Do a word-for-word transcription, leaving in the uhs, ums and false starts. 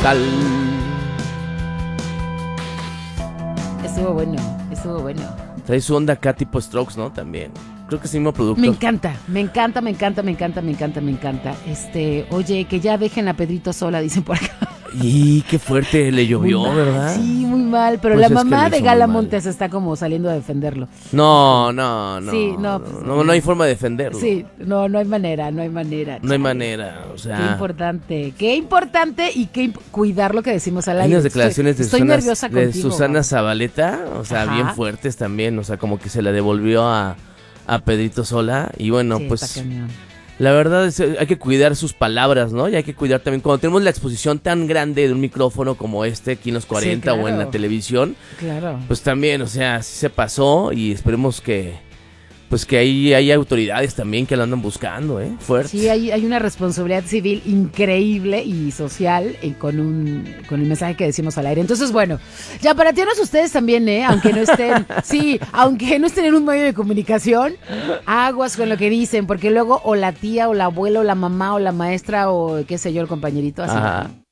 sal. Estuvo bueno, estuvo bueno. Trae su onda acá tipo Strokes, ¿no? También. Creo que es el mismo producto. Me encanta, me encanta, me encanta, me encanta, me encanta, me encanta. Este, oye, que ya dejen a Pedrito sola, dicen por acá. Y qué fuerte le llovió, Muy mal, ¿verdad? Sí, muy mal, pero Pues la es que mamá lo de hizo Gala muy mal. Montes está como saliendo a defenderlo. No, no, no. Sí, no, pues, no, no hay forma de defenderlo. Sí, no, no hay manera, no hay manera. No hay Chale. manera, o sea. Qué importante, qué importante y qué imp- cuidar lo que decimos al Hay aire. unas declaraciones estoy, de, estoy Susana, nerviosa de contigo. Susana Gabo. Zabaleta, o sea, Ajá. bien fuertes también, o sea, como que se la devolvió a, a Pedrito Sola. Y bueno, Sí, pues está cañón. la verdad es hay que cuidar sus palabras, ¿no? Y hay que cuidar también, cuando tenemos la exposición tan grande de un micrófono como este aquí en los cuarenta Sí, claro. o en la televisión, Claro. pues también, o sea, sí se pasó y esperemos que, pues que ahí hay autoridades también que lo andan buscando, ¿eh? Fuerte. Sí, hay, hay una responsabilidad civil increíble y social eh, con un con el mensaje que decimos al aire. Entonces, bueno, ya para tiros ustedes también, ¿eh? Aunque no estén, sí, aunque no estén en un medio de comunicación, aguas con lo que dicen, porque luego o la tía o la abuela o la mamá o la maestra o qué sé yo, el compañerito así. Ajá.